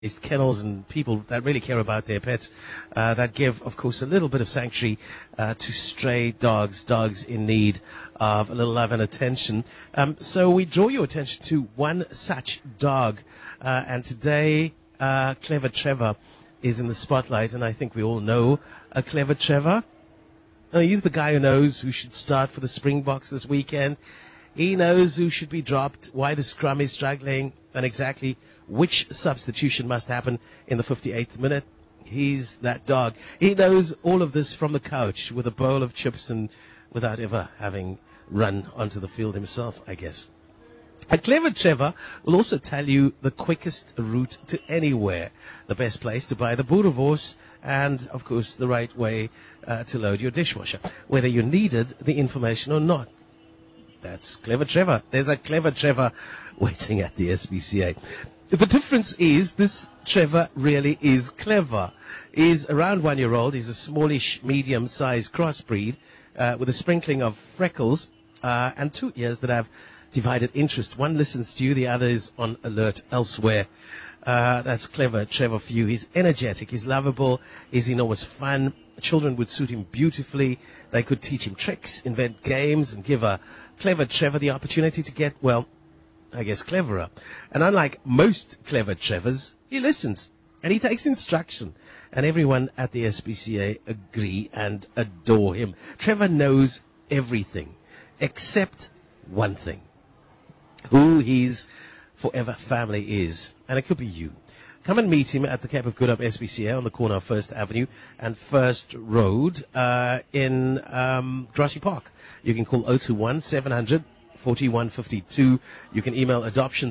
kennels and people that really care about their pets that give, of course, a little bit of sanctuary to stray dogs in need of a little love and attention. So we draw your attention to one such dog. And today, Clever Trevor is in the spotlight. And I think we all know a Clever Trevor. He's the guy who knows who should start for the Springboks this weekend. He knows who should be dropped, why the scrum is struggling, and exactly which substitution must happen in the 58th minute. He's that dog. He knows all of this from the couch with a bowl of chips and without ever having run onto the field himself, I guess. A Clever Trevor will also tell you the quickest route to anywhere, the best place to buy the boerewors, and, of course, the right way to load your dishwasher, whether you needed the information or not. That's Clever Trevor. There's a Clever Trevor waiting at the SPCA. The difference is this Trevor really is clever. He's around 1 year old. He's a smallish, medium-sized crossbreed with a sprinkling of freckles and 2 ears that have divided interest. One listens to you, the other is on alert elsewhere. That's Clever Trevor for you. He's energetic, he's lovable, he's enormous fun. Children would suit him beautifully. They could teach him tricks, invent games, and give a Clever Trevor the opportunity to get, well, I guess, cleverer. And unlike most Clever Trevors, he listens and he takes instruction. And everyone at the SPCA agree and adore him. Trevor knows everything except one thing: who his forever family is. And it could be you. Come and meet him at the Cape of Good Hope SPCA on the corner of First Avenue and First Road in Grassy Park. You can call 021-700-4152. You can email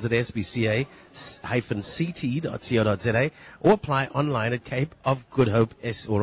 adoptions@spca-ct.co.za or apply online at Cape of Good Hope,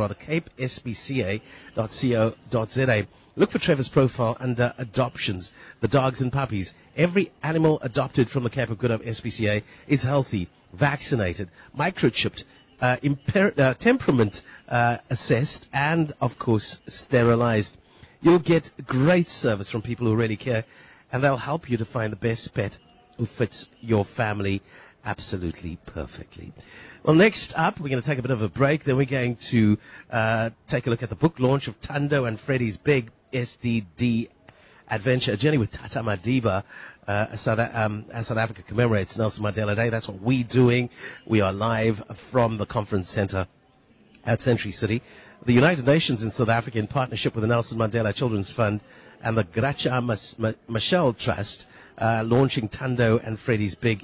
capespca.co.za. Look for Trevor's profile under Adoptions, the dogs and puppies. Every animal adopted from the Cape of Good Hope SPCA is healthy, vaccinated, microchipped, temperament assessed, and, of course, sterilized. You'll get great service from people who really care, and they'll help you to find the best pet who fits your family absolutely perfectly. Well, next up, we're going to take a bit of a break. Then we're going to take a look at the book launch of Thando and Freddie's Big SDD Adventure, a journey with Tata Madiba. As South Africa commemorates Nelson Mandela Day. That's what we're doing. We are live from the conference center at Century City. The United Nations in South Africa, in partnership with the Nelson Mandela Children's Fund and the Graça Machel Trust, launching Thando and Freddie's Big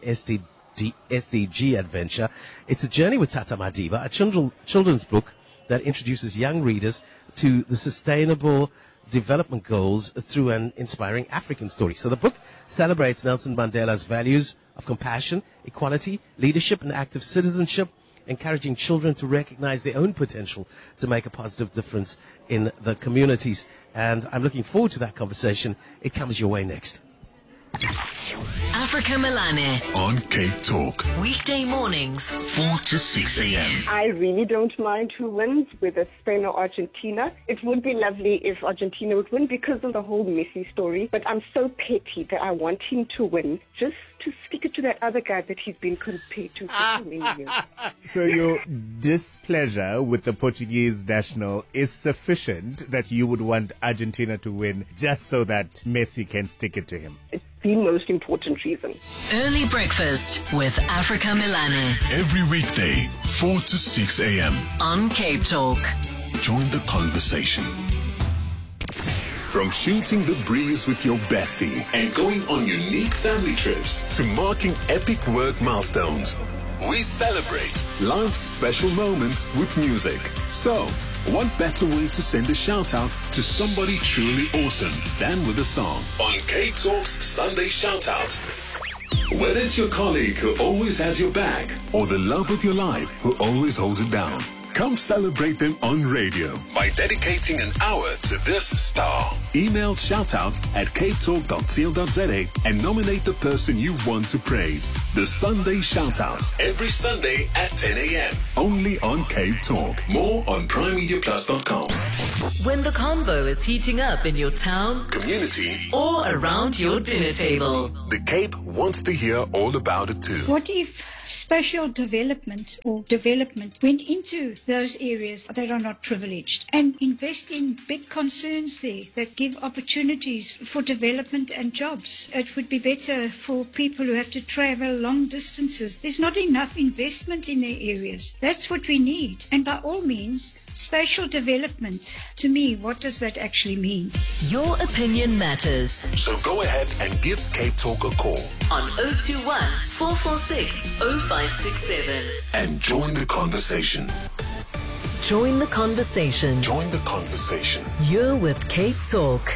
SDG Adventure. It's a journey with Tata Madiba, a children's book that introduces young readers to the sustainable development goals through an inspiring African story. So the book celebrates Nelson Mandela's values of compassion, equality, leadership, and active citizenship, encouraging children to recognize their own potential to make a positive difference in the communities. And I'm looking forward to that conversation. It comes your way next. Africa Melane on Cape Talk. Weekday mornings, 4 to 6 a.m. I really don't mind who wins, whether Spain or Argentina. It would be lovely if Argentina would win because of the whole Messi story. But I'm so petty that I want him to win just to stick it to that other guy that he's been compared to for so many years. So your displeasure with the Portuguese national is sufficient that you would want Argentina to win just so that Messi can stick it to him? It's the most important reason. Early breakfast with Africa Melane Every weekday, 4 to 6 a.m. on Cape Talk. Join the conversation. From shooting the breeze with your bestie and going on unique family trips to marking epic work milestones, we celebrate life's special moments with music. So, what better way to send a shout out to somebody truly awesome than with a song on Cape Talk's Sunday Shout Out. Whether it's your colleague who always has your back or the love of your life who always holds it down, come celebrate them on radio by dedicating an hour to this star. Email shoutout@capetalk.co.za and nominate the person you want to praise. The Sunday Shoutout, every Sunday at 10 a.m. Only on Cape Talk. More on primemediaplus.com. When the convo is heating up in your town, Community, or around your dinner table, the Cape wants to hear all about it too. What if spatial development or development went into those areas that are not privileged and invest in big concerns there that give opportunities for development and jobs. It would be better for people who have to travel long distances. There's not enough investment in their areas. That's what we need. And by all means, spatial development, to me, what does that actually mean? Your opinion matters. So go ahead and give Cape Talk a call On 021 446 0567. and join the conversation. Join the conversation. Join the conversation. You're with Cape Talk.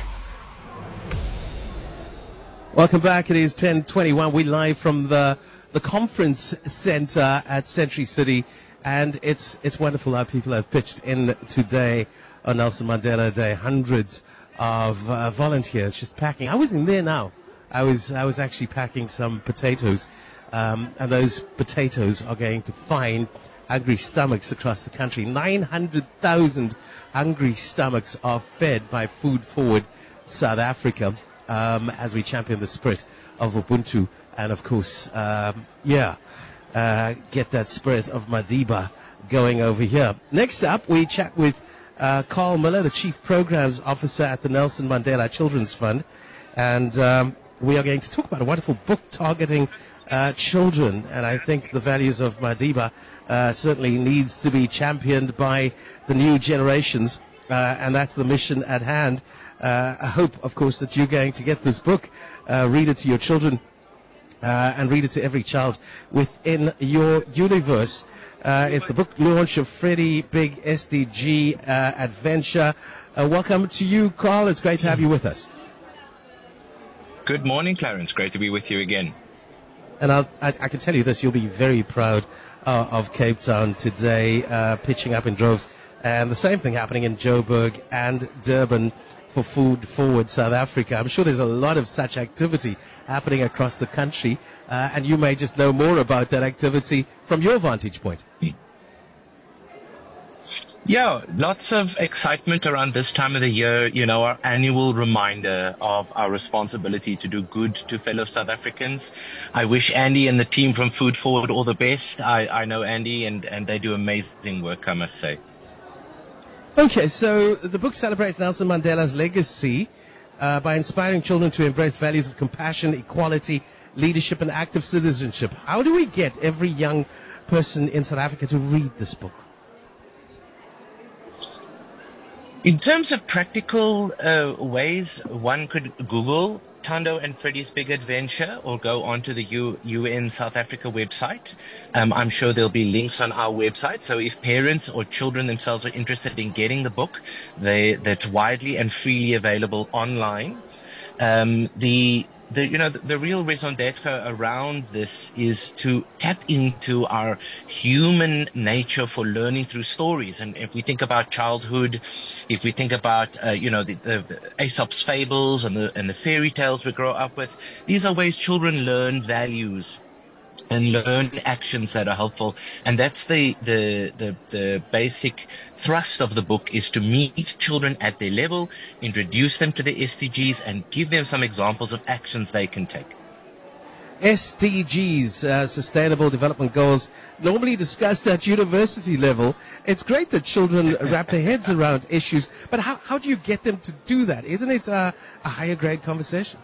Welcome back. It is 10:21. We're live from the conference center at Century City, and it's wonderful how people have pitched in today on Nelson Mandela Day. Hundreds of volunteers just packing. I was in there now. I was actually packing some potatoes, and those potatoes are going to find hungry stomachs across the country. 900,000 hungry stomachs are fed by Food Forward South Africa as we champion the spirit of Ubuntu and, of course, get that spirit of Madiba going over here. Next up, we chat with Carl Miller, the Chief Programs Officer at the Nelson Mandela Children's Fund, and we are going to talk about a wonderful book targeting children, and I think the values of Madiba certainly needs to be championed by the new generations, and that's the mission at hand. I hope, of course, that you're going to get this book, read it to your children, and read it to every child within your universe. It's the book launch of Freddie Big SDG Adventure. Welcome to you, Carl. It's great to have you with us. Good morning, Clarence. Great to be with you again. And I can tell you this, you'll be very proud of Cape Town today, pitching up in droves. And the same thing happening in Joburg and Durban for Food Forward South Africa. I'm sure there's a lot of such activity happening across the country, and you may just know more about that activity from your vantage point. Yeah, lots of excitement around this time of the year, you know, our annual reminder of our responsibility to do good to fellow South Africans. I wish Andy and the team from Food Forward all the best. I know Andy, and they do amazing work, I must say. Okay, so the book celebrates Nelson Mandela's legacy by inspiring children to embrace values of compassion, equality, leadership, and active citizenship. How do we get every young person in South Africa to read this book? In terms of practical ways, one could Google Thando and Freddie's Big Adventure or go onto the UN South Africa website. I'm sure there'll be links on our website. So if parents or children themselves are interested in getting the book, that's widely and freely available online. The real raison d'etre around this is to tap into our human nature for learning through stories. And if we think about childhood, if we think about, the Aesop's fables and the fairy tales we grow up with, these are ways children learn values and learn actions that are helpful. And that's the basic thrust of the book, is to meet children at their level, introduce them to the SDGs, and give them some examples of actions they can take. SDGs, Sustainable Development Goals, normally discussed at university level. It's great that children wrap their heads around issues, but how do you get them to do that? Isn't it a higher grade conversation?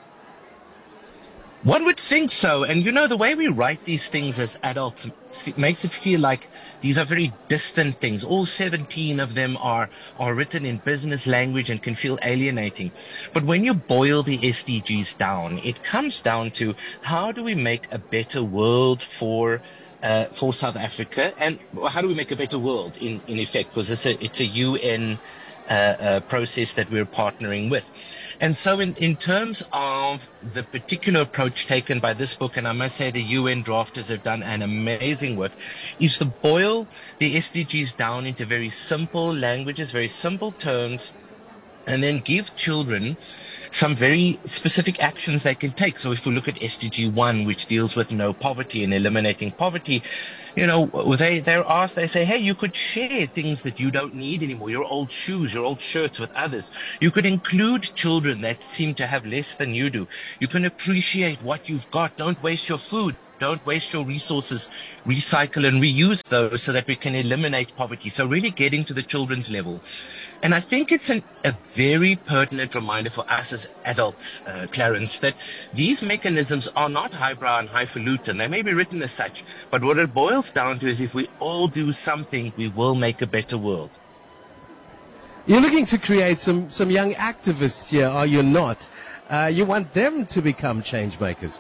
One would think so. And, the way we write these things as adults makes it feel like these are very distant things. All 17 of them are written in business language and can feel alienating. But when you boil the SDGs down, it comes down to how do we make a better world for South Africa, and how do we make a better world in effect, because it's a UN process that we're partnering with. And so in terms of the particular approach taken by this book, and I must say the UN drafters have done an amazing work, is to boil the SDGs down into very simple languages, very simple terms, and then give children some very specific actions they can take. So if we look at SDG 1, which deals with no poverty and eliminating poverty, they're asked, they say, hey, you could share things that you don't need anymore, your old shoes, your old shirts with others. You could include children that seem to have less than you do. You can appreciate what you've got. Don't waste your food. Don't waste your resources. Recycle and reuse those so that we can eliminate poverty. So really getting to the children's level. And I think it's a very pertinent reminder for us as adults, Clarence, that these mechanisms are not highbrow and highfalutin. They may be written as such, but what it boils down to is if we all do something, we will make a better world. You're looking to create some young activists here, are you not? You want them to become change makers.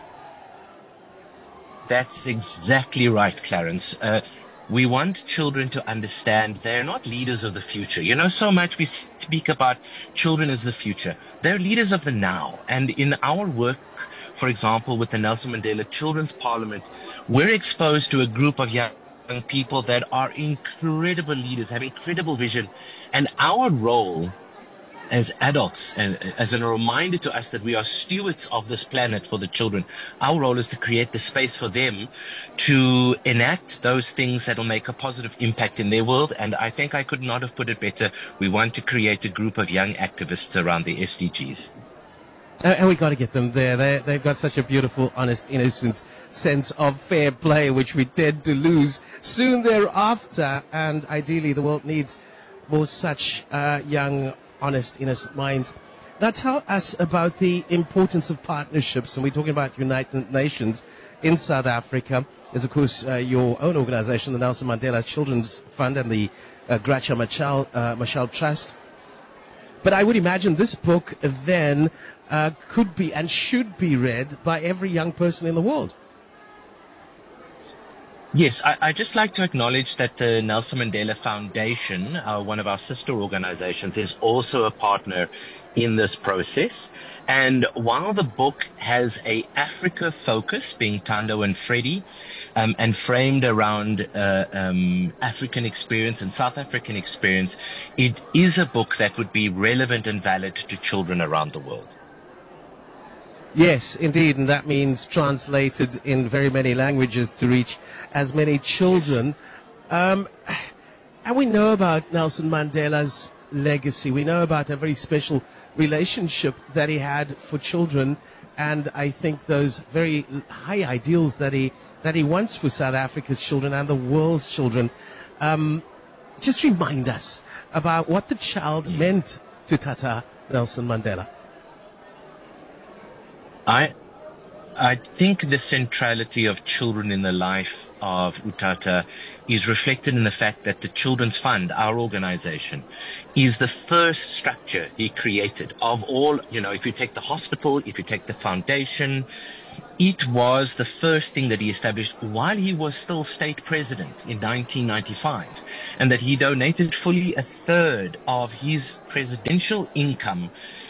That's exactly right, Clarence. We want children to understand they're not leaders of the future. You know, so much we speak about children as the future. They're leaders of the now. And in our work, for example, with the Nelson Mandela Children's Parliament, we're exposed to a group of young people that are incredible leaders, have incredible vision. And our role as adults, and as a reminder to us that we are stewards of this planet for the children, our role is to create the space for them to enact those things that will make a positive impact in their world. And I think I could not have put it better. We want to create a group of young activists around the SDGs. And we got to get them there. They've got such a beautiful, honest, innocent sense of fair play, which we tend to lose soon thereafter. And ideally, the world needs more such young, honest, innocent minds. Now tell us about the importance of partnerships, and we're talking about United Nations in South Africa. There's, of course, your own organization, the Nelson Mandela Children's Fund and the Graça Machel Trust. But I would imagine this book then could be and should be read by every young person in the world. Yes, I'd just like to acknowledge that the Nelson Mandela Foundation, one of our sister organizations, is also a partner in this process. And while the book has a Africa focus, being Tando and Freddie, and framed around African experience and South African experience, it is a book that would be relevant and valid to children around the world. Yes, indeed, and that means translated in very many languages to reach as many children. And we know about Nelson Mandela's legacy. We know about a very special relationship that he had for children, and I think those very high ideals that he wants for South Africa's children and the world's children. Just remind us about what the child meant to Tata Nelson Mandela. I think the centrality of children in the life of Utata is reflected in the fact that the Children's Fund, our organization, is the first structure he created of all. You know, if you take the hospital, if you take the foundation, it was the first thing that he established while he was still state president in 1995, and that he donated fully a third of his presidential income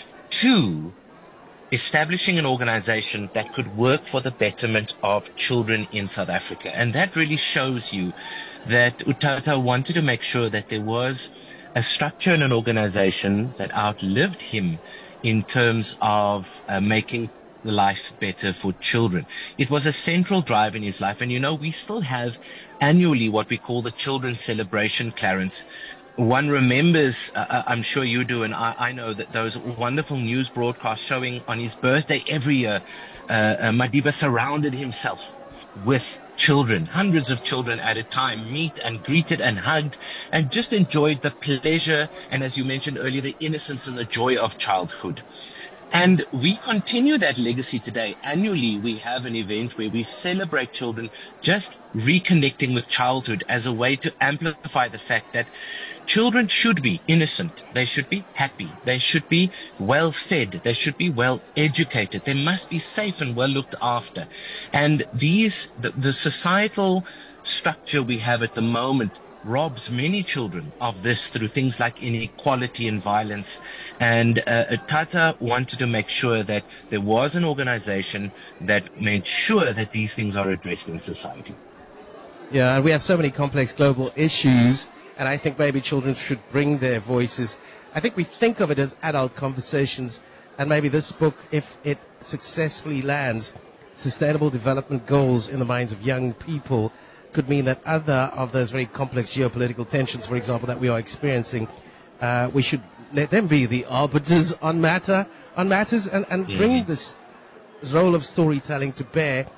to establishing an organization that could work for the betterment of children in South Africa. And that really shows you that Utata wanted to make sure that there was a structure and an organization that outlived him in terms of making life better for children. It was a central drive in his life. And you know, we still have annually what we call the Children's Celebration, Clarence. One remembers, I'm sure you do, and I know that those wonderful news broadcasts showing on his birthday every year, Madiba surrounded himself with children, hundreds of children at a time, meet and greeted and hugged, and just enjoyed the pleasure and, as you mentioned earlier, the innocence and the joy of childhood. And we continue that legacy today. Annually, we have an event where we celebrate children just reconnecting with childhood as a way to amplify the fact that children should be innocent. They should be happy. They should be well fed. They should be well educated. They must be safe and well looked after. And the societal structure we have at the moment robs many children of this through things like inequality and violence. And Tata wanted to make sure that there was an organization that made sure that these things are addressed in society. Yeah, and we have so many complex global issues, and I think maybe children should bring their voices. I think we think of it as adult conversations, and maybe this book, if it successfully lands, Sustainable Development Goals in the minds of young people, could mean that other of those very complex geopolitical tensions, for example, that we are experiencing, we should let them be the arbiters on matters and bring this role of storytelling to bear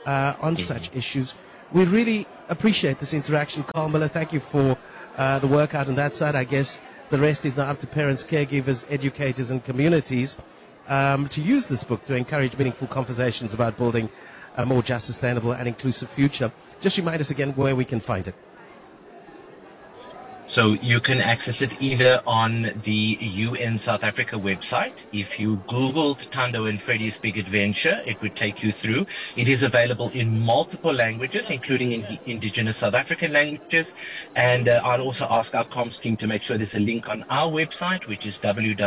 on such issues. We really appreciate this interaction, Carl Miller. Thank you for the work out on that side. I guess the rest is now up to parents, caregivers, educators, and communities to use this book to encourage meaningful conversations about building a more just, sustainable, and inclusive future. Just remind us again where we can find it. So you can access it either on the UN South Africa website. If you Googled Thando and Freddie's Big Adventure, it would take you through. It is available in multiple languages, including in indigenous South African languages. And I'll also ask our comms team to make sure there's a link on our website, which is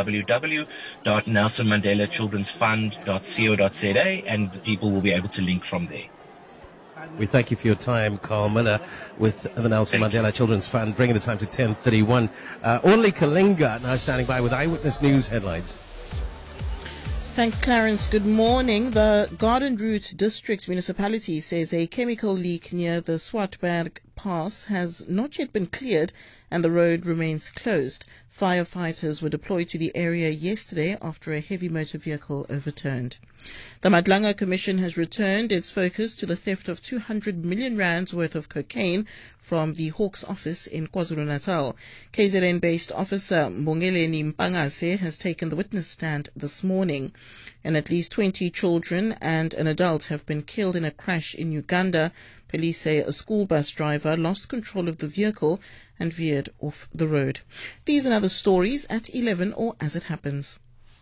www.nelsonmandelachildrensfund.co.za, and the people will be able to link from there. We thank you for your time, Carl Miller, with the Nelson Mandela Children's Fund, bringing the time to 10:31. Orly Kalinga now standing by with Eyewitness News headlines. Thanks, Clarence. Good morning. The Garden Route District Municipality says a chemical leak near the Swartberg Pass has not yet been cleared and the road remains closed. Firefighters were deployed to the area yesterday after a heavy motor vehicle overturned. The Madlanga Commission has returned its focus to the theft of 200 million rands worth of cocaine from the Hawks office in KwaZulu-Natal. KZN-based officer Mbongeleni Mpangase has taken the witness stand this morning. And at least 20 children and an adult have been killed in a crash in Uganda. Police say a school bus driver lost control of the vehicle and veered off the road. These and other stories at 11 or as it happens.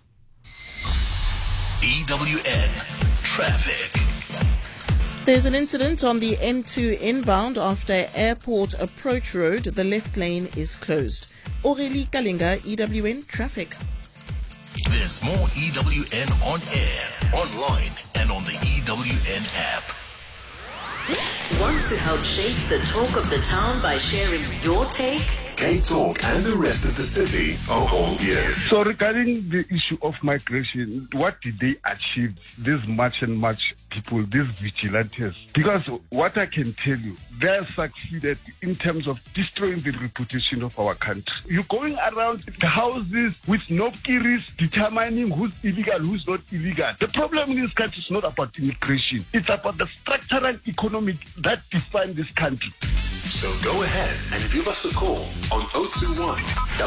EWN Traffic. There's an incident on the N2 inbound after Airport Approach Road. The left lane is closed. Aurélie Kalinga, EWN Traffic. There's more EWN on air, online, and on the EWN app. Want to help shape the talk of the town by sharing your take? Cape Talk and the rest of the city are all ears. So regarding the issue of migration, what did they achieve, this much and much people, these vigilantes? Because what I can tell you, they have succeeded in terms of destroying the reputation of our country. You're going around the houses with no keys, determining who's illegal, who's not illegal. The problem in this country is not about immigration. It's about the structural economic that define this country. So go ahead and give us a call on 021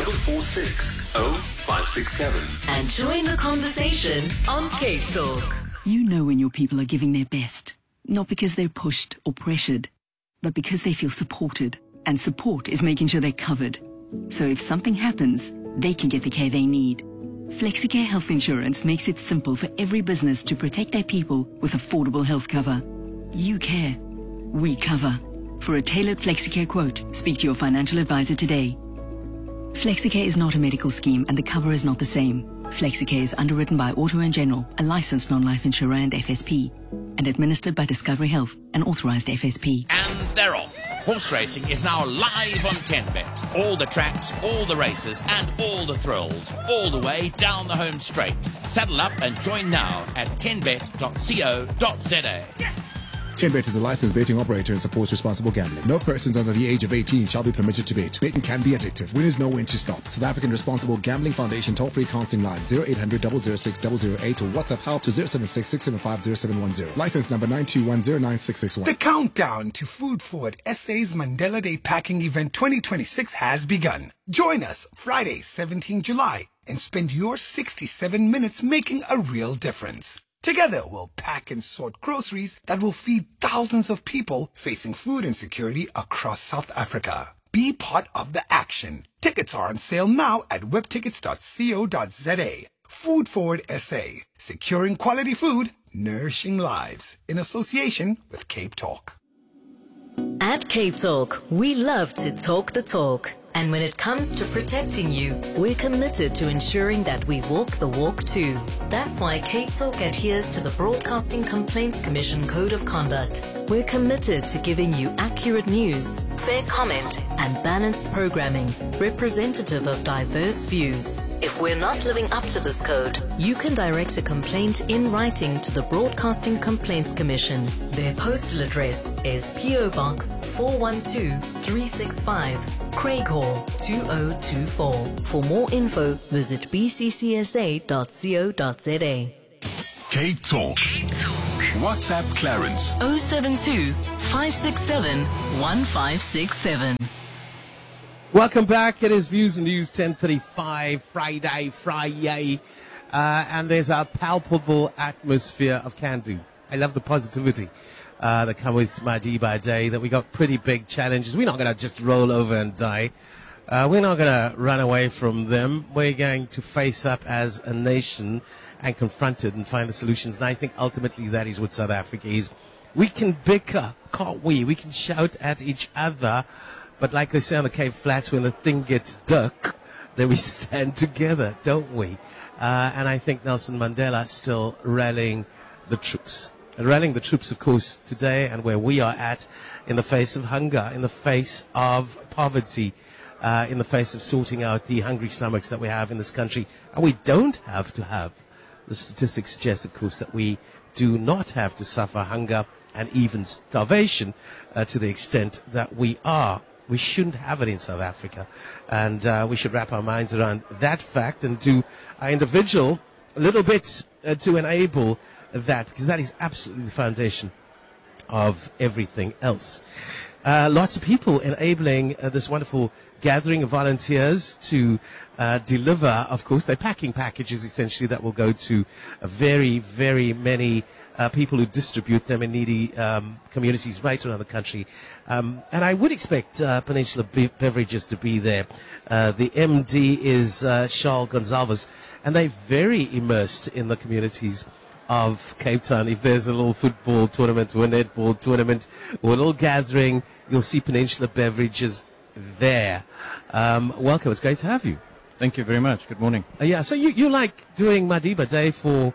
446 0567. And join the conversation on Cape Talk. You know when your people are giving their best, not because they're pushed or pressured, but because they feel supported. And support is making sure they're covered. So if something happens, they can get the care they need. FlexiCare Health Insurance makes it simple for every business to protect their people with affordable health cover. You care. We cover. For a tailored FlexiCare quote, speak to your financial advisor today. FlexiCare is not a medical scheme and the cover is not the same. FlexiCare is underwritten by Auto & General, a licensed non-life insurer and FSP, and administered by Discovery Health, an authorized FSP. And they're off. Horse racing is now live on 10Bet. All the tracks, all the races, and all the thrills, all the way down the home straight. Saddle up and join now at 10bet.co.za. 10Bet is a licensed betting operator and supports responsible gambling. No persons under the age of 18 shall be permitted to bet. Betting can be addictive. Winners know when to stop. South African Responsible Gambling Foundation toll-free counseling line 0800 006 008 or WhatsApp help to 076 675 0710. License number 921096661. The countdown to Food Forward SA's Mandela Day Packing Event 2026 has begun. Join us Friday, 17 July and spend your 67 minutes making a real difference. Together, we'll pack and sort groceries that will feed thousands of people facing food insecurity across South Africa. Be part of the action. Tickets are on sale now at webtickets.co.za. Food Forward SA, securing quality food, nourishing lives, in association with Cape Talk. At Cape Talk, we love to talk the talk. And when it comes to protecting you, we're committed to ensuring that we walk the walk too. That's why Cape Talk adheres to the Broadcasting Complaints Commission Code of Conduct. We're committed to giving you accurate news, fair comment, and balanced programming, representative of diverse views. If we're not living up to this code, you can direct a complaint in writing to the Broadcasting Complaints Commission. Their postal address is PO Box 412365, Craighall 2024. For more info, visit bccsa.co.za. Cape Talk. WhatsApp Clarence. 072 567 1567. Welcome back. It is Views and News 10:35 Friday. And there's a palpable atmosphere of can-do. I love the positivity that come with Madiba Day, that we got pretty big challenges. We're not going to just roll over and die. We're not going to run away from them. We're going to face up as a nation and confront it and find the solutions. And I think ultimately that is what South Africa is. We can bicker, can't we? We can shout at each other. But like they say on the Cape Flats, when the thing gets dark, then we stand together, don't we? And I think Nelson Mandela still rallying the troops. And rallying the troops, of course, today and where we are at, in the face of hunger, in the face of poverty, in the face of sorting out the hungry stomachs that we have in this country. And we don't have to have. The statistics suggest, of course, that we do not have to suffer hunger and even starvation to the extent that we are. We shouldn't have it in South Africa. And we should wrap our minds around that fact and do our individual little bits to enable that, because that is absolutely the foundation of everything else. Lots of people enabling this wonderful gathering of volunteers to deliver, of course, they're packing packages essentially that will go to very, very many people who distribute them in needy communities right around the country. And I would expect Peninsula Beverages to be there. The MD is Charles Gonzalez, and they're very immersed in the communities of Cape Town. If there's a little football tournament or a netball tournament or a little gathering, you'll see Peninsula Beverages there. Welcome. It's great to have you. Thank you very much. Good morning. Yeah, so you like doing Madiba Day for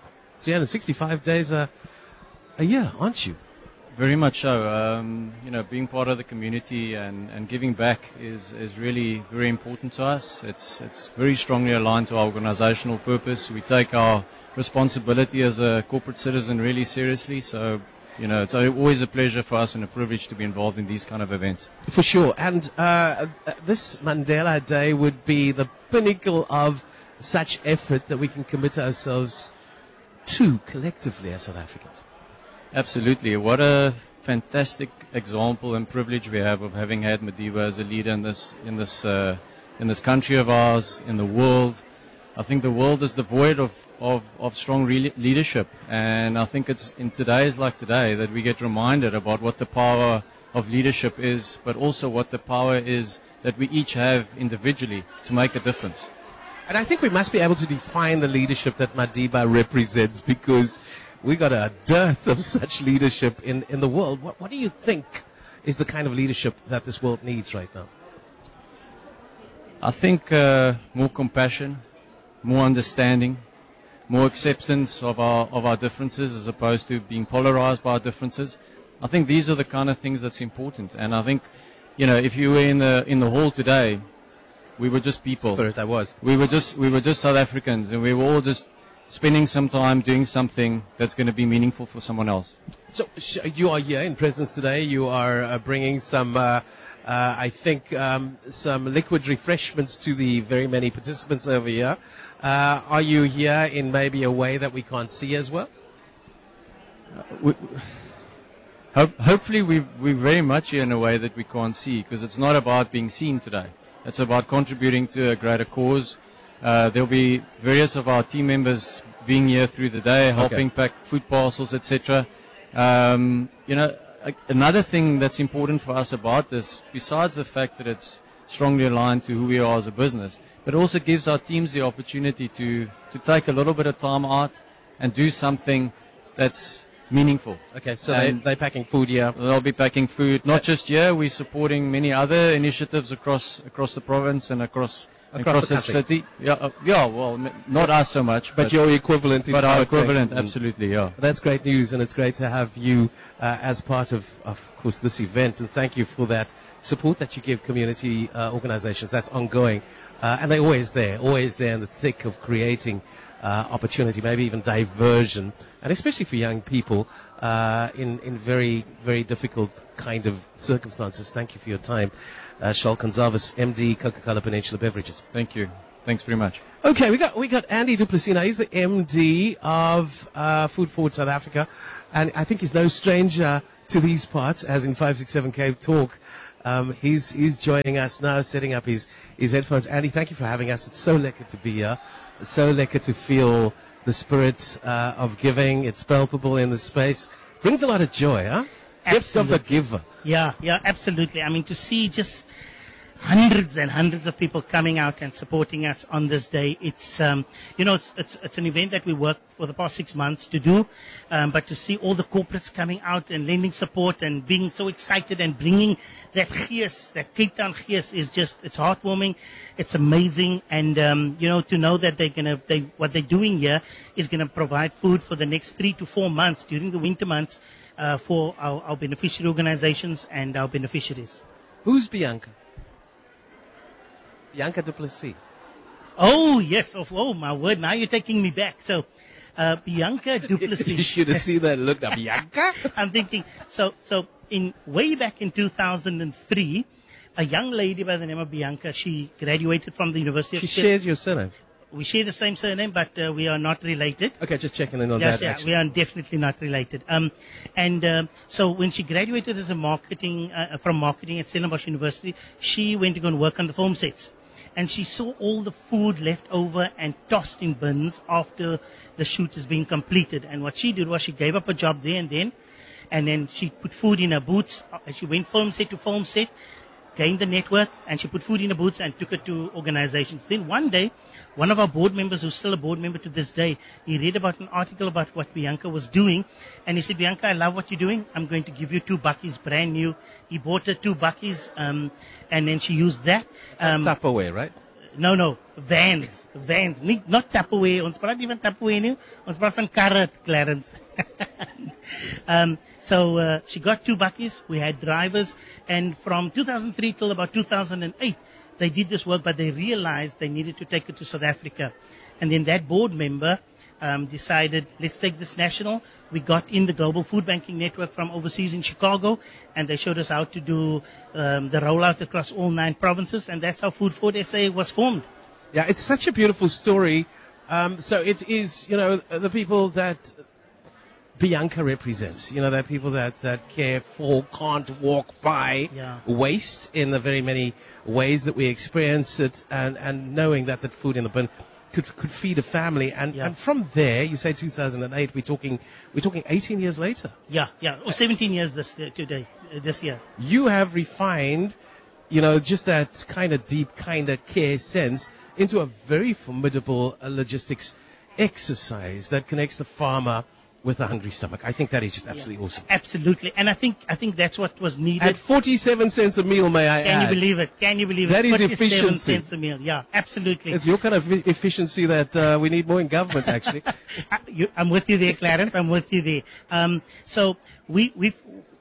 365 days a year, aren't you? Very much so. Being part of the community and giving back is really very important to us. It's very strongly aligned to our organizational purpose. We take our responsibility as a corporate citizen really seriously. So, it's always a pleasure for us and a privilege to be involved in these kind of events. For sure. And this Mandela Day would be the pinnacle of such effort that we can commit ourselves to collectively as South Africans. Absolutely. What a fantastic example and privilege we have of having had Madiba as a leader in this country of ours, in the world. I think the world is devoid of strong leadership, and I think it's in today's like today that we get reminded about what the power of leadership is, but also what the power is that we each have individually to make a difference. And I think we must be able to define the leadership that Madiba represents, because we got a dearth of such leadership in the world. What do you think is the kind of leadership that this world needs right now? I think more compassion, more understanding, more acceptance of our differences as opposed to being polarized by our differences. I think these are the kind of things that's important. And I think, if you were in the hall today, we were just people. Spirit, I was. We were just South Africans, and we were all just spending some time doing something that's going to be meaningful for someone else. So you are here in presence today. You are bringing some, some liquid refreshments to the very many participants over here. Are you here in maybe a way that we can't see as well? Hopefully we're very much here in a way that we can't see, because it's not about being seen today. It's about contributing to a greater cause. There'll be various of our team members being here through the day, helping pack food parcels, etc. Another thing that's important for us about this, besides the fact that it's strongly aligned to who we are as a business, but also gives our teams the opportunity to take a little bit of time out and do something that's meaningful. Okay, so they're packing food here. They'll be packing food, not just here. We're supporting many other initiatives across the province and across the city. Well, not us so much, but your equivalent. But our equivalent, absolutely, yeah. That's great news, and it's great to have you as part of course, this event. And thank you for that support that you give community organizations. That's ongoing, and they're always there in the thick of creating opportunity, maybe even diversion, and especially for young people in very, very difficult kind of circumstances. Thank you for your time. Charles Gonzalez, MD, Coca-Cola Peninsula Beverages. Thank you. Thanks very much. Okay, we got Andy du Plessis. Now, he's the MD of Food Forward South Africa, and I think he's no stranger to these parts, as in 567 Cape Talk. He's joining us now, setting up his headphones. Andy, thank you for having us. It's so lekker to be here. It's so lekker to feel the spirit of giving. It's palpable in the space. Brings a lot of joy, huh? Gift of the giver. Yeah, absolutely. I mean, to see just hundreds and hundreds of people coming out and supporting us on this day. It's, it's an event that we worked for the past 6 months to do, but to see all the corporates coming out and lending support and being so excited and bringing that gees, that Cape Town gees is just, it's heartwarming. It's amazing. And, to know that what they're doing here is going to provide food for the next 3 to 4 months during the winter months, for our beneficiary organizations and our beneficiaries. Who's Bianca? Bianca du Plessis. Oh, yes. Oh, my word. Now you're taking me back. So, Bianca du Plessis. You should have seen that look now. Bianca? I'm thinking, so way back in 2003, a young lady by the name of Bianca, she graduated from the University of... She shares your surname. We share the same surname, but we are not related. Okay, just checking in on that. Yeah, actually. we are definitely not related. So when she graduated as a from marketing at Stellenbosch University, she went to go and work on the film sets. And she saw all the food left over and tossed in bins after the shoot has been completed. And what she did was she gave up a job there and then she put food in her boots. She went film set to film set, gained the network, and she put food in her boots and took it to organizations. Then one day, one of our board members, who's still a board member to this day, he read about an article about what Bianca was doing, and he said, Bianca, I love what you're doing. I'm going to give you 2 bakkies, brand new. He bought her 2 bakkies, and then she used that. Tupperware, right? No, vans, not Tupperware. Ons praat nie van Tupperware nie. Ons praat van karre, Clarence. So she got 2 bakkies. We had drivers, and from 2003 till about 2008, they did this work, but they realized they needed to take it to South Africa. And then that board member decided, let's take this national. We got in the Global Food Banking Network from overseas in Chicago, and they showed us how to do the rollout across all 9 provinces, and that's how Food Forward SA was formed. Yeah, it's such a beautiful story. So it is, the people that Bianca represents, that people that care for, can't walk by waste in the very many ways that we experience it, and knowing that food in the bin could feed a family, and from there, you say 2008, we're talking 18 years later. Yeah, or 17 years this year. You have refined, just that kind of deep, kind of care sense into a very formidable logistics exercise that connects the farmer with a hungry stomach. I think that is just absolutely awesome. Absolutely. And I think that's what was needed. At 47 cents a meal, may I add. Can you believe it? That is 47 efficiency. cents a meal. Yeah, absolutely. It's your kind of efficiency that we need more in government, actually. I'm with you there, Clarence. I'm with you there. So we've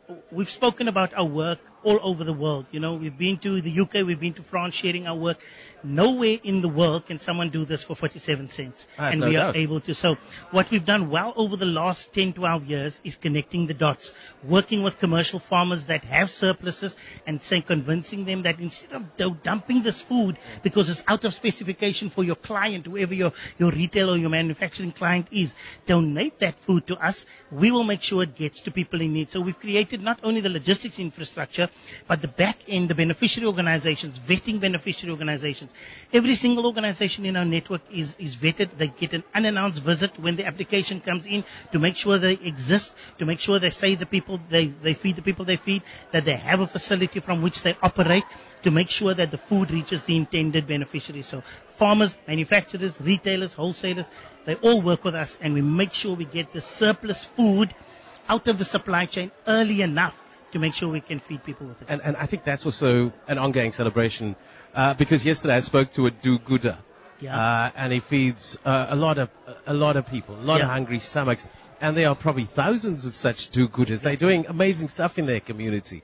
spoken about our work all over the world. We've been to the UK, we've been to France sharing our work. Nowhere in the world can someone do this for 47 cents. And we are able to. So what we've done well over the last 10, 12 years is connecting the dots, working with commercial farmers that have surpluses and convincing them that instead of dumping this food because it's out of specification for your client, whoever your retail or your manufacturing client is, donate that food to us. We will make sure it gets to people in need. So we've created not only the logistics infrastructure, but the back end, the beneficiary organizations, vetting beneficiary organizations. Every single organization in our network is vetted. They get an unannounced visit when the application comes in to make sure they exist, to make sure they say the people, they feed the people they feed, that they have a facility from which they operate, to make sure that the food reaches the intended beneficiaries. So farmers, manufacturers, retailers, wholesalers, they all work with us, and we make sure we get the surplus food out of the supply chain early enough to make sure we can feed people with it. And I think that's also an ongoing celebration, because yesterday I spoke to a do-gooder, and he feeds a lot of people, a lot of hungry stomachs, and there are probably thousands of such do-gooders. They're doing amazing stuff in their community,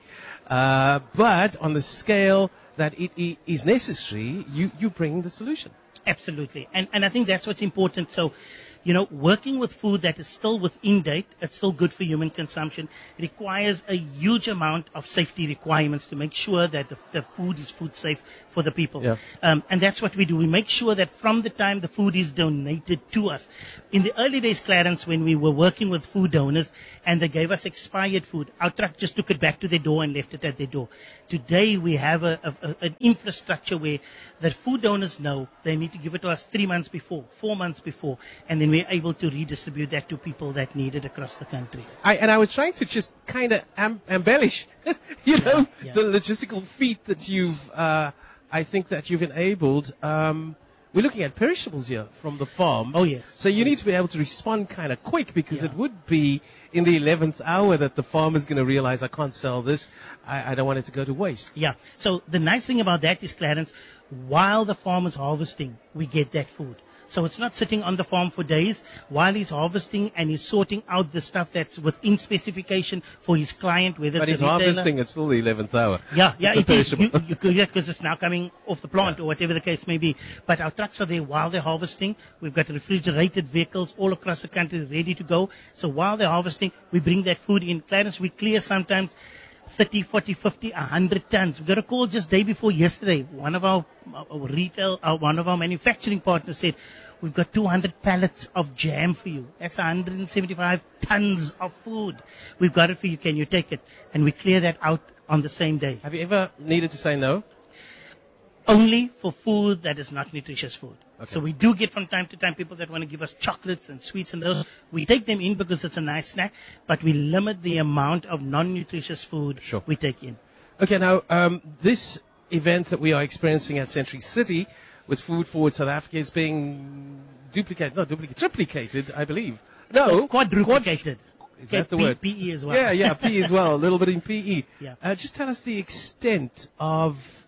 but on the scale that it is necessary, you bring the solution. Absolutely, and I think that's what's important. So working with food that is still within date, it's still good for human consumption, requires a huge amount of safety requirements to make sure that the food is food safe for the people. Yeah. And that's what we do. We make sure that from the time the food is donated to us. In the early days, Clarence, when we were working with food donors and they gave us expired food, our truck just took it back to their door and left it at their door. Today, we have an infrastructure where the food donors know they need to give it to us 3 months before, 4 months before, and then we're able to redistribute that to people that need it across the country. I was trying to just kind of embellish, the logistical feat that you've, I think that you've enabled. We're looking at perishables here from the farms. Oh, yes. So you need to be able to respond kind of quick, because it would be in the 11th hour that the farmer's going to realize, I can't sell this. I don't want it to go to waste. Yeah. So the nice thing about that is, Clarence, while the farmer's harvesting, we get that food. So it's not sitting on the farm for days. While he's harvesting and he's sorting out the stuff that's within specification for his client, whether But it's he's a retailer. harvesting, it's still the 11th hour. Yeah, It's a it is. perishable. You could, because it's now coming off the plant or whatever the case may be. But our trucks are there while they're harvesting. We've got refrigerated vehicles all across the country ready to go. So while they're harvesting, we bring that food in. Clarence, we clear sometimes 30, 40, 50, 100 tons. We got a call just day before yesterday. One of our manufacturing partners said, we've got 200 pallets of jam for you. That's 175 tons of food. We've got it for you. Can you take it? And we clear that out on the same day. Have you ever needed to say no? Only for food that is not nutritious food. Okay. So we do get from time to time people that want to give us chocolates and sweets and those. We take them in because it's a nice snack, but we limit the amount of non-nutritious food we take in. Okay, now, this event that we are experiencing at Century City with Food Forward South Africa is being triplicated, I believe. No, quadruplicated. Is that the word? PE as well. Yeah, PE as well, a little bit in PE. Yeah. Just tell us the extent of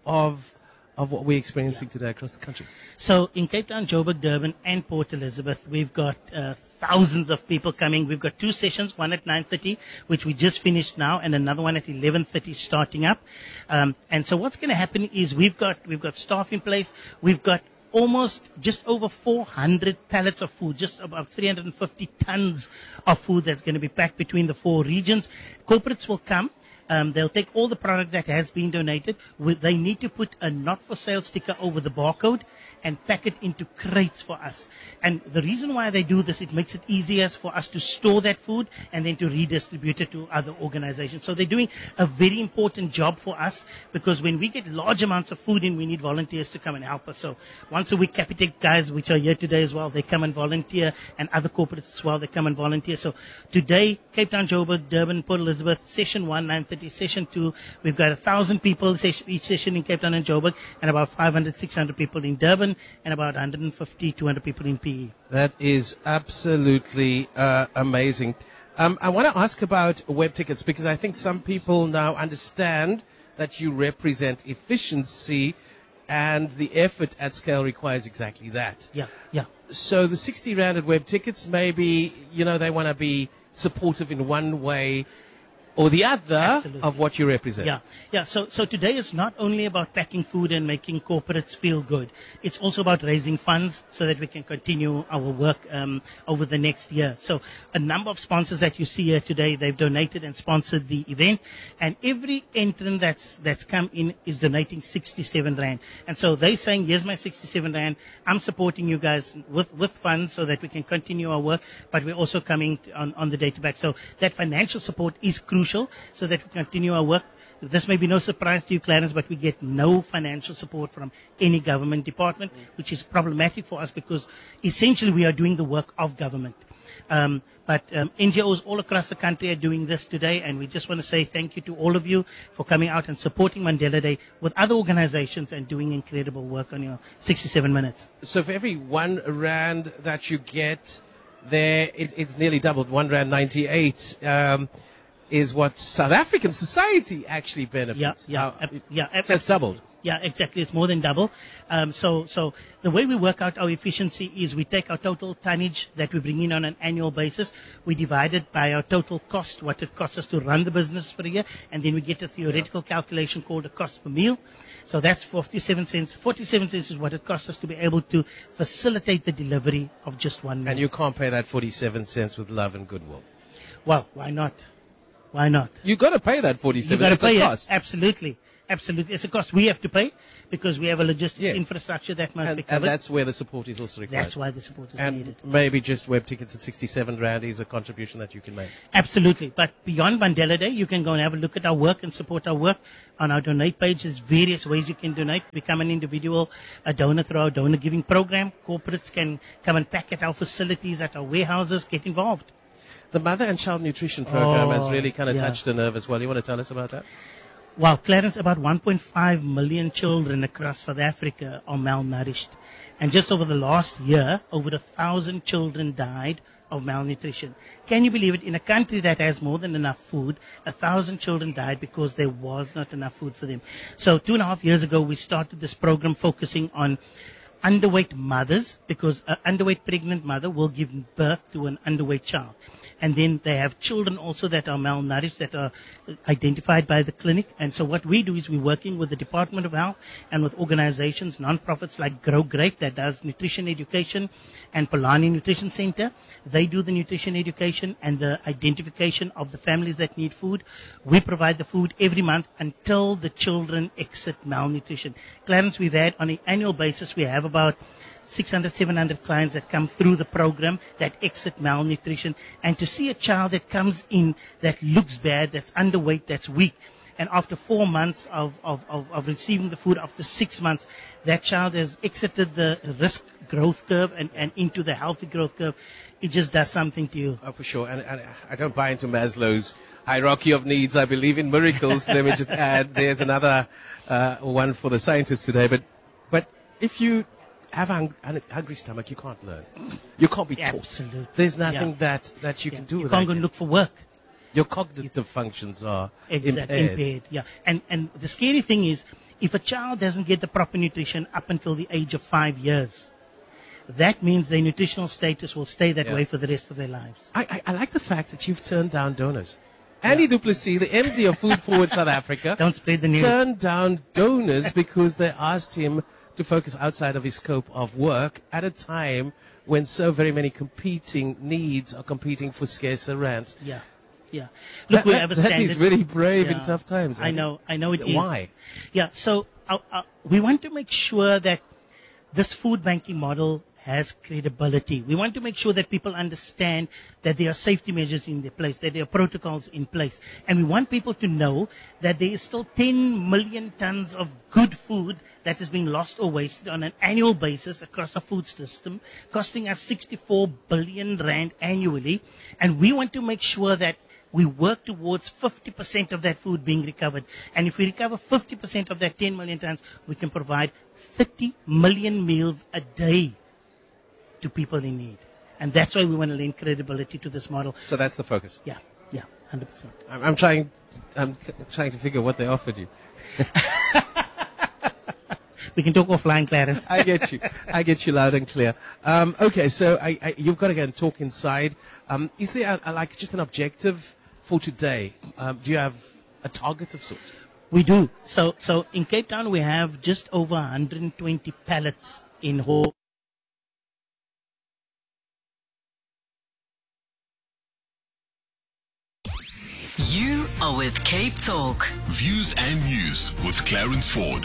what we're experiencing today across the country. So in Cape Town, Joburg, Durban, and Port Elizabeth, we've got thousands of people coming. We've got 2 sessions, one at 9:30, which we just finished now, and another one at 11:30 starting up. And so what's going to happen is we've got staff in place. We've got almost just over 400 pallets of food, just about 350 tons of food that's going to be packed between the 4 regions. Corporates will come. They'll take all the product that has been donated. They need to put a not for sale sticker over the barcode and pack it into crates for us. And the reason why they do this, it makes it easier for us to store that food and then to redistribute it to other organizations. So they're doing a very important job for us, because when we get large amounts of food in, we need volunteers to come and help us. So once a week, Capitec guys, which are here today as well, they come and volunteer, and other corporates as well, they come and volunteer. So today, Cape Town, Joburg, Durban, Port Elizabeth, session 1, 9:30, session 2, we've got 1,000 people each session in Cape Town and Joburg, and about 500, 600 people in Durban, and about 150, 200 people in PE. That is absolutely amazing. I want to ask about web tickets, because I think some people now understand that you represent efficiency, and the effort at scale requires exactly that. Yeah. So the 60 Rand at web tickets, maybe, they want to be supportive in one way or the other of what you represent. Yeah. So today it's not only about packing food and making corporates feel good. It's also about raising funds so that we can continue our work over the next year. So a number of sponsors that you see here today, they've donated and sponsored the event, and every entrant that's come in is donating 67 Rand. And so they're saying, here's my 67 Rand. I'm supporting you guys with funds so that we can continue our work, but we're also coming on the day to back. So that financial support is crucial so that we continue our work. This may be no surprise to you, Clarence, but we get no financial support from any government department, which is problematic for us, because essentially we are doing the work of government. But NGOs all across the country are doing this today, and we just want to say thank you to all of you for coming out and supporting Mandela Day with other organizations and doing incredible work on your 67 minutes. So for every 1 Rand that you get there, it's nearly doubled. 1 Rand 98 is what South African society actually benefits. Yeah. So it's doubled. Yeah, exactly. It's more than double. So the way we work out our efficiency is we take our total tonnage that we bring in on an annual basis. We divide it by our total cost, what it costs us to run the business for a year. And then we get a theoretical calculation called a cost per meal. So that's 47 cents. 47 cents is what it costs us to be able to facilitate the delivery of just one meal. And you can't pay that 47 cents with love and goodwill. Well, why not? Why not? You got to pay that 47. You got to It's pay a it. cost. Absolutely. Absolutely. It's a cost we have to pay because we have a logistics infrastructure that must be covered. And that's where the support is also required. That's why the support is and needed. Maybe just web tickets at 67 Rand is a contribution that you can make. Absolutely. But beyond Mandela Day, you can go and have a look at our work and support our work. On our donate page, there's various ways you can donate. Become an individual, a donor through our donor giving program. Corporates can come and pack at our facilities, at our warehouses, get involved. The Mother and Child Nutrition Program has really kind of touched a nerve as well. You want to tell us about that? Well, Clarence, about 1.5 million children across South Africa are malnourished. And just over the last year, over 1,000 children died of malnutrition. Can you believe it? In a country that has more than enough food, 1,000 children died because there was not enough food for them. So 2.5 years ago, we started this program focusing on underweight mothers, because an underweight pregnant mother will give birth to an underweight child. And then they have children also that are malnourished, that are identified by the clinic. And so what we do is we're working with the Department of Health and with organizations, non-profits like Grow Great that does nutrition education, and Polani Nutrition Center. They do the nutrition education and the identification of the families that need food. We provide the food every month until the children exit malnutrition. Clarence, we've had on an annual basis, we have about 600, 700 clients that come through the program that exit malnutrition. And to see a child that comes in that looks bad, that's underweight, that's weak, and after 4 months of receiving the food, after 6 months, that child has exited the risk growth curve and into the healthy growth curve, it just does something to you. Oh, for sure. And I don't buy into Maslow's hierarchy of needs. I believe in miracles. Let me just add, there's another one for the scientists today. But if you have a hungry stomach, you can't learn. You can't be taught. Absolutely. There's nothing that you can do You with can't that. go and look for work. Your cognitive functions are impaired. Yeah. And the scary thing is, if a child doesn't get the proper nutrition up until the age of 5 years, that means their nutritional status will stay that way for the rest of their lives. I like the fact that you've turned down donors. Andy Duplessis, the MD of Food Forward South Africa, don't spread the news, turned down donors because they asked him to focus outside of his scope of work at a time when so very many competing needs are competing for scarcer rands. Yeah. Yeah. Look, we have a standard. That is really brave in tough times. I know it is. Why? Yeah. So we want to make sure that this food banking model has credibility. We want to make sure that people understand that there are safety measures in place, that there are protocols in place. And we want people to know that there is still 10 million tons of good food that is being lost or wasted on an annual basis across our food system, costing us 64 billion rand annually. And we want to make sure that we work towards 50% of that food being recovered. And if we recover 50% of that 10 million tons, we can provide 30 million meals a day to people in need. And that's why we want to lend credibility to this model. So that's the focus. Yeah, 100%. I'm trying to figure what they offered you. We can talk offline, Clarence. I get you loud and clear. Okay, so you've got to go and talk inside. Is there like just an objective for today? Do you have a target of sorts? We do. So in Cape Town, we have just over 120 pallets in whole. You are with Cape Talk. Views and news with Clarence Ford.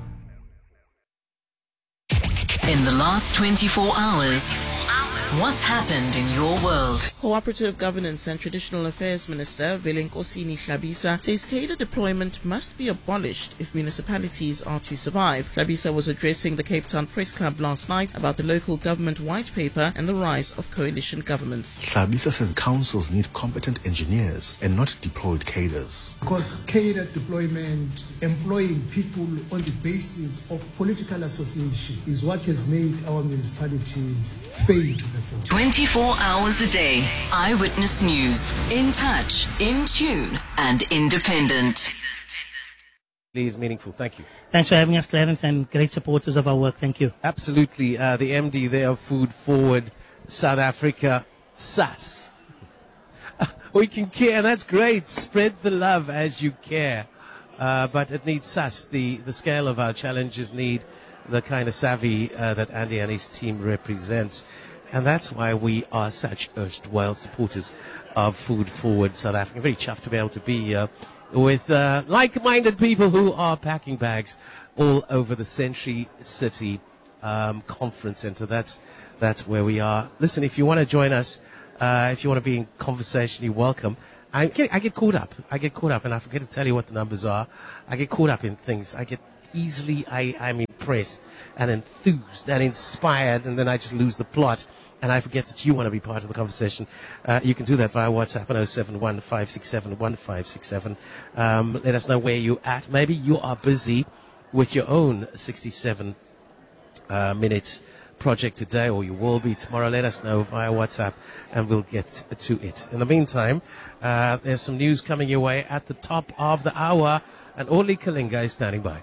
In the last 24 hours, what's happened in your world? Cooperative Governance and Traditional Affairs Minister Velenkosini Hlabisa says cadre deployment must be abolished if municipalities are to survive. Hlabisa was addressing the Cape Town Press Club last night about the local government white paper and the rise of coalition governments. Hlabisa says councils need competent engineers and not deployed cadres. Because cadre deployment, employing people on the basis of political association, is what has made our municipalities fail to the fore. 24 hours a day. Eyewitness News. In touch, in tune, and independent. is meaningful. Thank you. Thanks for having us, Clarence, and great supporters of our work. Thank you. Absolutely. The MD there of Food Forward South Africa, SAS. We can care, and that's great. Spread the love as you care. But it needs SAS. The scale of our challenges need the kind of savvy that Andy and his team represents. And that's why we are such erstwhile supporters of Food Forward South Africa. Very chuffed to be able to be here with like-minded people who are packing bags all over the Century City Conference Centre. That's where we are. Listen, if you want to join us, if you want to be in conversation, you're welcome. I get caught up. And I forget to tell you what the numbers are. I get caught up in things. I'm impressed and enthused and inspired, and then I just lose the plot. And I forget that you want to be part of the conversation. You can do that via WhatsApp on 071 567 1567. Let us know where you're at. Maybe you are busy with your own 67 minutes project today, or you will be tomorrow. Let us know via WhatsApp and we'll get to it. In the meantime, there's some news coming your way at the top of the hour, and Orly Kalinga is standing by.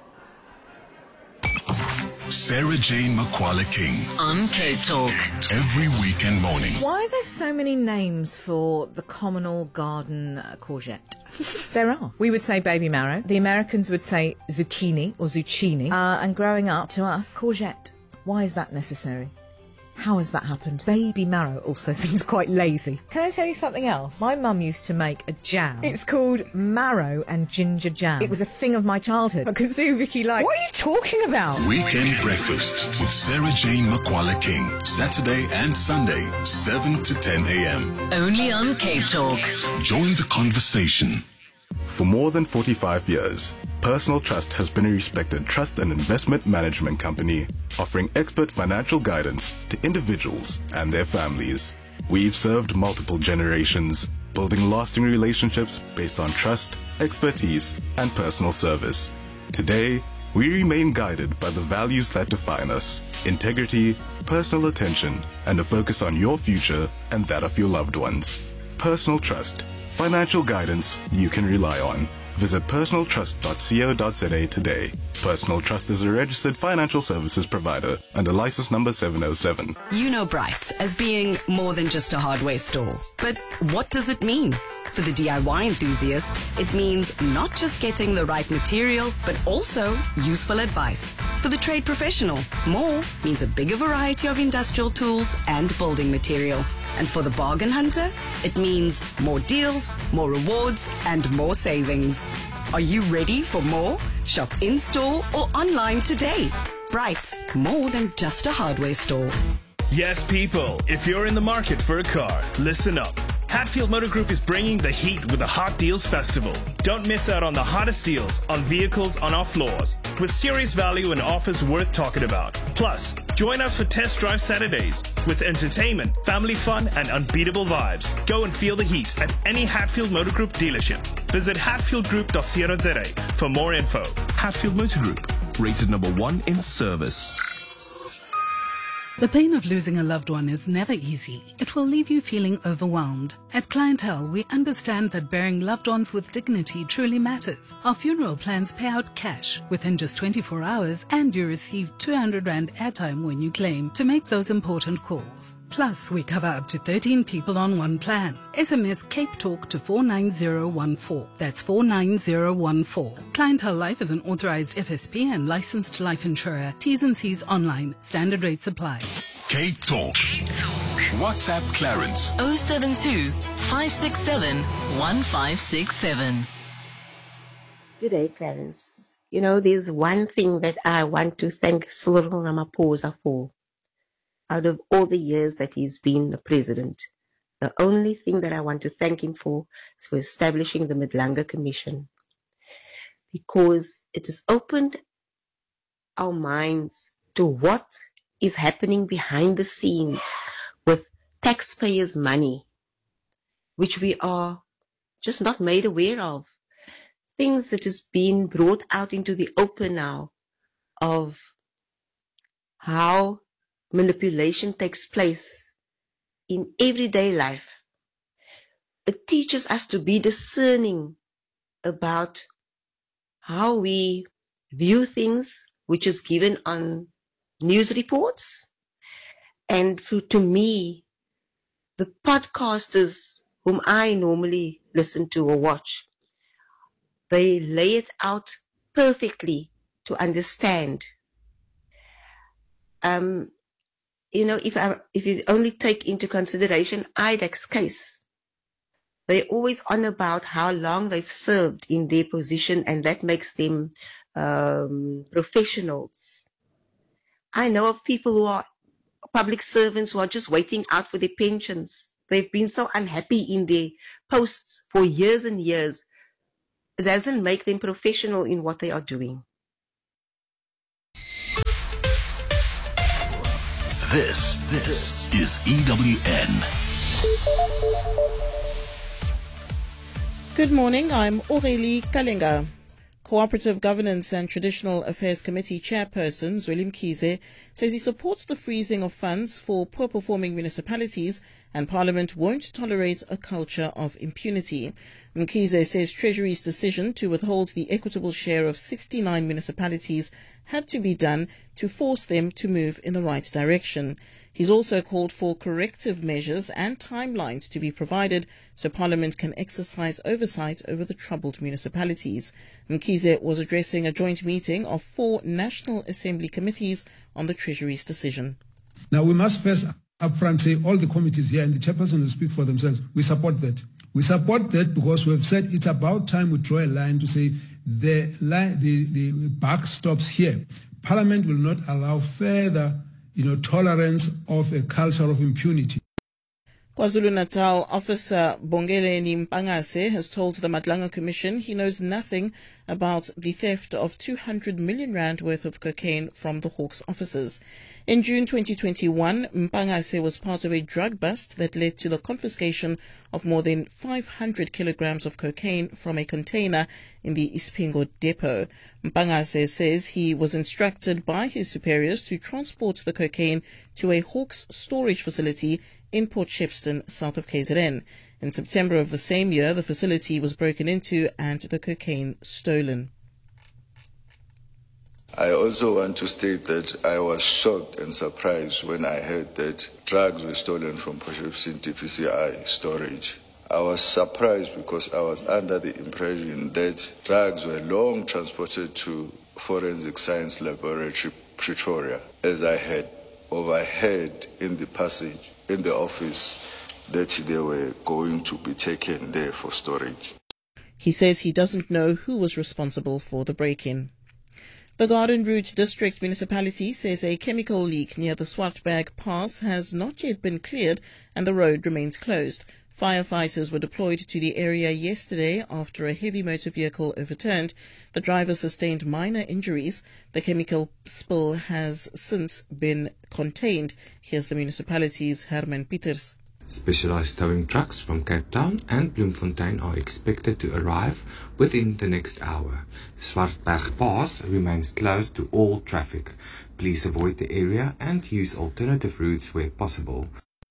Sarah Jane Makwala King On Cape Talk. every weekend morning. Why are there so many names for the communal garden courgette? There are. We would say baby marrow. The Americans would say zucchini or zucchini. And growing up, to us, courgette. Why is that necessary? How has that happened? Baby marrow also seems quite lazy. Can I tell you something else? My mum used to make a jam. It's called marrow and ginger jam. It was a thing of my childhood. I could see Vicky like, what are you talking about? Weekend Breakfast with Sarah Jane Makwala King. Saturday and Sunday, 7 to 10 a.m. Only on Cape Talk. Join the conversation. For more than 45 years, Personal Trust has been a respected trust and investment management company offering expert financial guidance to individuals and their families. We've served multiple generations, building lasting relationships based on trust, expertise, and personal service. Today, we remain guided by the values that define us: integrity, personal attention, and a focus on your future and that of your loved ones. Personal Trust. Financial guidance you can rely on. Visit personaltrust.co.za today. Personal Trust is a registered financial services provider under license number 707. You know Bright as being more than just a hardware store. But what does it mean? For the DIY enthusiast, it means not just getting the right material, but also useful advice. For the trade professional, more means a bigger variety of industrial tools and building material. And for the bargain hunter, it means more deals, more rewards, and more savings. Are you ready for more? Shop in-store or online today. Bright, more than just a hardware store. Yes, people, if you're in the market for a car, listen up. Hatfield Motor Group is bringing the heat with the Hot Deals Festival. Don't miss out on the hottest deals on vehicles on our floors, with serious value and offers worth talking about. Plus, join us for Test Drive Saturdays with entertainment, family fun, and unbeatable vibes. Go and feel the heat at any Hatfield Motor Group dealership. Visit hatfieldgroup.co.za for more info. Hatfield Motor Group, rated number 1 in service. The pain of losing a loved one is never easy. It will leave you feeling overwhelmed. At Clientele, we understand that burying loved ones with dignity truly matters. Our funeral plans pay out cash within just 24 hours, and you receive 200 Rand airtime when you claim to make those important calls. Plus, we cover up to 13 people on one plan. SMS Cape Talk to 49014. That's 49014. Clientele Life is an authorized FSP and licensed life insurer. T's and C's online. Standard rates apply. Cape Talk. WhatsApp Clarence. 072 567 1567. Good day, Clarence. You know, there's one thing that I want to thank Cyril Ramaphosa for. Out of all the years that he's been the president, the only thing that I want to thank him for is for establishing the Madlanga Commission, because it has opened our minds to what is happening behind the scenes with taxpayers' money, which we are just not made aware of. Things that has been brought out into the open now of how manipulation takes place in everyday life. It teaches us to be discerning about how we view things, which is given on news reports. And to me, the podcasters whom I normally listen to or watch, they lay it out perfectly to understand. You know, if you only take into consideration IDEC's case, they're always on about how long they've served in their position, and that makes them professionals. I know of people who are public servants who are just waiting out for their pensions. They've been so unhappy in their posts for years and years. It doesn't make them professional in what they are doing. This is EWN. Good morning, I'm Aurélie Kalenga. Cooperative Governance and Traditional Affairs Committee Chairperson Zweli Mkhize says he supports the freezing of funds for poor-performing municipalities and Parliament won't tolerate a culture of impunity. Mkhize says Treasury's decision to withhold the equitable share of 69 municipalities had to be done to force them to move in the right direction. He's also called for corrective measures and timelines to be provided so Parliament can exercise oversight over the troubled municipalities. Mkhize was addressing a joint meeting of 4 National Assembly committees on the Treasury's decision. Now, we must first upfront say all the committees here, and the chairperson will speak for themselves, we support that. We support that because we have said it's about time we draw a line to say the buck stops here. Parliament will not allow further tolerance of a culture of impunity. KwaZulu-Natal officer Bongeleni Mpangase has told the Madlanga Commission he knows nothing about the theft of 200 million rand worth of cocaine from the Hawks officers. In June 2021, Mpangase was part of a drug bust that led to the confiscation of more than 500 kilograms of cocaine from a container in the Ispingo depot. Mpangase says he was instructed by his superiors to transport the cocaine to a Hawks storage facility in Port Shepstone, south of KZN. In September of the same year, the facility was broken into and the cocaine stolen. I also want to state that I was shocked and surprised when I heard that drugs were stolen from Port Shepstone DPCI storage. I was surprised because I was under the impression that drugs were long transported to Forensic Science Laboratory, Pretoria, as I had overheard in the passage in the office that they were going to be taken there for storage. He says he doesn't know who was responsible for the break-in. The Garden Route District Municipality says a chemical leak near the Swartberg Pass has not yet been cleared and the road remains closed. Firefighters were deployed to the area yesterday after a heavy motor vehicle overturned. The driver sustained minor injuries. The chemical spill has since been contained. Here's the municipality's Herman Pieters. Specialized towing trucks from Cape Town and Bloemfontein are expected to arrive within the next hour. The Swartberg Pass remains closed to all traffic. Please avoid the area and use alternative routes where possible.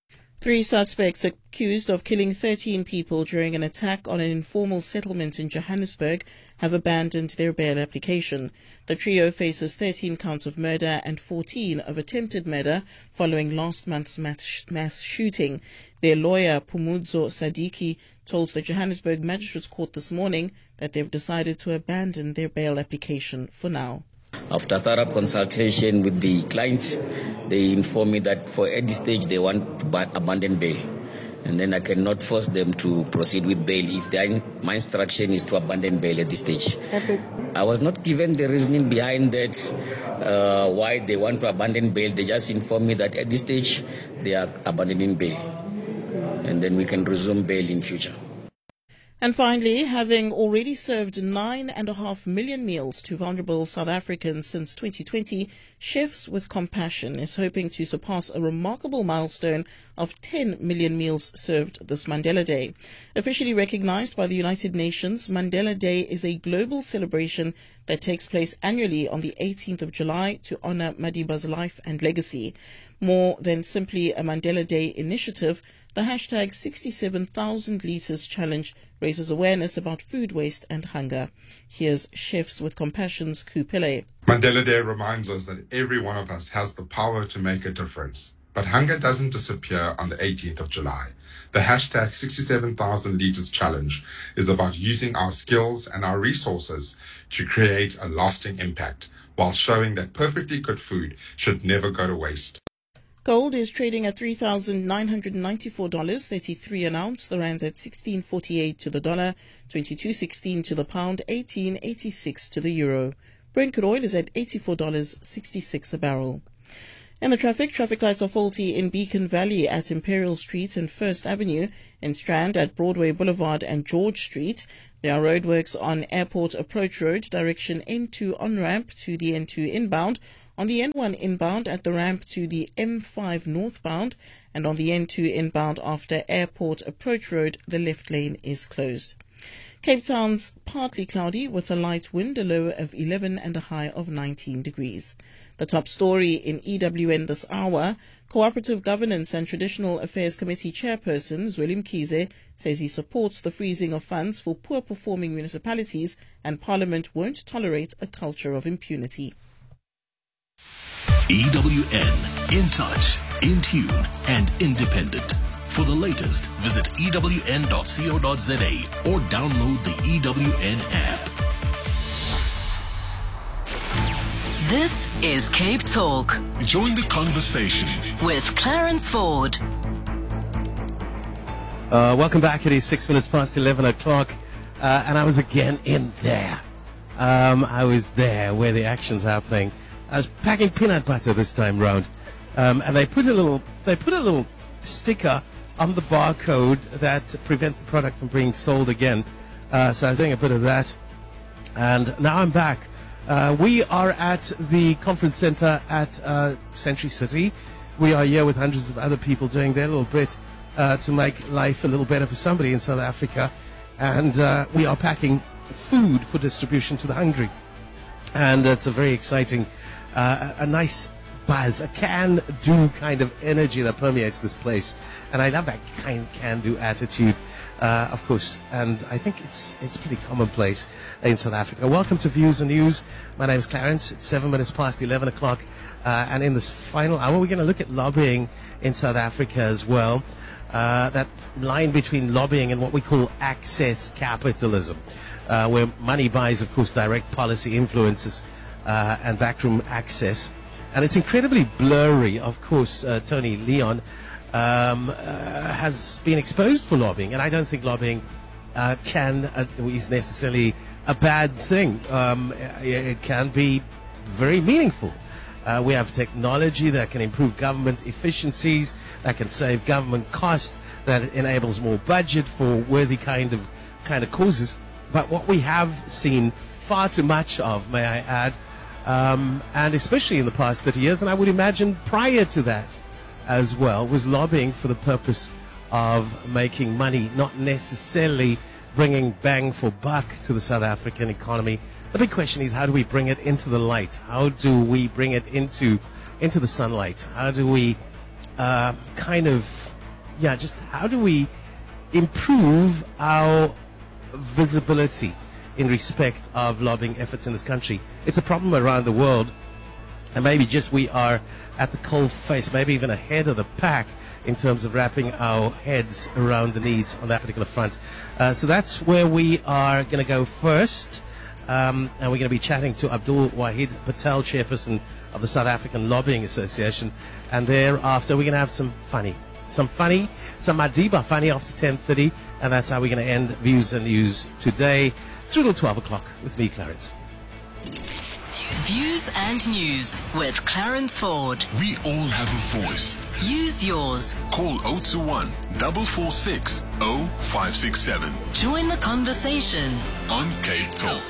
3 suspects accused of killing 13 people during an attack on an informal settlement in Johannesburg have abandoned their bail application. The trio faces 13 counts of murder and 14 of attempted murder following last month's mass shooting. Their lawyer, Pumudzo Sadiki, told the Johannesburg Magistrates Court this morning that they've decided to abandon their bail application for now. After thorough consultation with the clients, they informed me that at this stage they want to abandon bail. And then I cannot force them to proceed with bail if my instruction is to abandon bail at this stage. I was not given the reasoning behind that, why they want to abandon bail. They just informed me that at this stage they are abandoning bail. And then we can resume bail in future. And finally, having already served 9.5 million meals to vulnerable South Africans since 2020, Chefs with Compassion is hoping to surpass a remarkable milestone of 10 million meals served this Mandela Day. Officially recognized by the United Nations, Mandela Day is a global celebration that that takes place annually on the 18th of July to honor Madiba's life and legacy. More than simply a Mandela Day initiative, the hashtag 67,000 Litres Challenge raises awareness about food waste and hunger. Here's Chefs with Compassion's Kupele. Mandela Day reminds us that every one of us has the power to make a difference. But hunger doesn't disappear on the 18th of July. The hashtag 67,000 Litres Challenge is about using our skills and our resources to create a lasting impact, while showing that perfectly good food should never go to waste. Gold is trading at $3,994.33 an ounce. The rand's at 16.48 to the dollar, 22.16 to the pound, 18.86 to the euro. Brent crude oil is at $84.66 a barrel. And the traffic lights are faulty in Beacon Valley at Imperial Street and First Avenue, in Strand at Broadway Boulevard and George Street. There are roadworks on Airport Approach Road, direction N2 on-ramp to the N2 inbound, on the N1 inbound at the ramp to the M5 northbound, and on the N2 inbound after Airport Approach Road, the left lane is closed. Cape Town's partly cloudy with a light wind, a low of 11 and a high of 19 degrees. The top story in EWN this hour: Cooperative Governance and Traditional Affairs Committee Chairperson Zweli Mkhize says he supports the freezing of funds for poor-performing municipalities and Parliament won't tolerate a culture of impunity. EWN, in touch, in tune, and independent. For the latest, visit ewn.co.za or download the EWN app. This is Cape Talk Join the conversation. with Clarence Ford. Welcome back. It is 6 minutes past 11 o'clock, and I was again in there. I was there where the action's happening. I was packing peanut butter this time round, and they put a little sticker on the barcode that prevents the product from being sold again. So I was doing a bit of that, and now I'm back. We are at the conference center at Century City. We are here with hundreds of other people doing their little bit to make life a little better for somebody in South Africa, and we are packing food for distribution to the hungry. And it's a very exciting, a nice buzz, a can-do kind of energy that permeates this place. And I love that kind of can-do attitude, of course. And I think it's pretty commonplace in South Africa. Welcome to Views and News. My name is Clarence. It's 7 minutes past 11 o'clock. And in this final hour, we're going to look at lobbying in South Africa as well. That line between lobbying and what we call access capitalism, where money buys, of course, direct policy influences and backroom access. And it's incredibly blurry. Of course, Tony Leon has been exposed for lobbying, and I don't think lobbying is necessarily a bad thing. It can be very meaningful. We have technology that can improve government efficiencies, that can save government costs, that enables more budget for worthy kind of causes. But what we have seen far too much of, may I add, and especially in the past 30 years, and I would imagine prior to that as well, was lobbying for the purpose of making money, not necessarily bringing bang for buck to the South African economy. The big question is, how do we bring it into the light? How do we bring it into the sunlight? How do we how do we improve our visibility in respect of lobbying efforts in this country? It's a problem around the world, and maybe just we are at the coal face, maybe even ahead of the pack in terms of wrapping our heads around the needs on that particular front. So that's where we are going to go first, and we're going to be chatting to Abdul Wahid Patel, chairperson of the South African Lobbying Association, and thereafter we're going to have some Madiba funny after 10:30, and that's how we're going to end Views and News today through till 12 o'clock with me, Clarence. Views and News with Clarence Ford. We all have a voice. Use yours. Call 021 446 0567. Join the conversation on Cape Talk.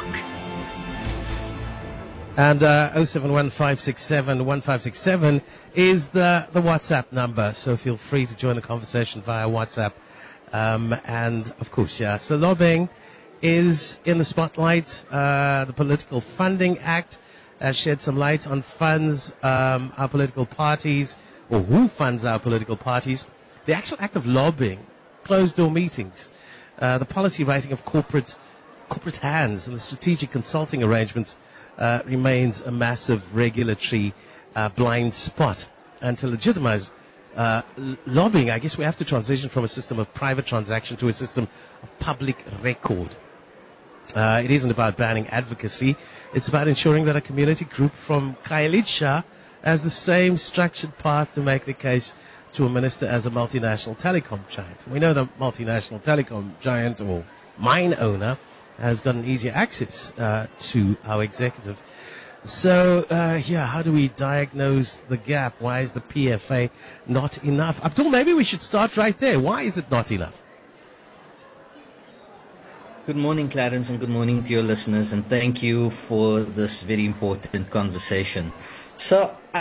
And 071 567 1567 is the WhatsApp number, so feel free to join the conversation via WhatsApp. And of course, so lobbying is in the spotlight. The Political Funding Act has shed some light on funds our political parties, or who funds our political parties. The actual act of lobbying, closed-door meetings, the policy writing of corporate hands, and the strategic consulting arrangements remains a massive regulatory blind spot. And to legitimize lobbying, I guess we have to transition from a system of private transaction to a system of public record. It isn't about banning advocacy. It's about ensuring that a community group from Khayelitsha has the same structured path to make the case to a minister as a multinational telecom giant. We know the multinational telecom giant or mine owner has gotten easier access to our executive. So, how do we diagnose the gap? Why is the PFA not enough? Abdul, maybe we should start right there. Why is it not enough? Good morning, Clarence, and good morning to your listeners, and thank you for this very important conversation. So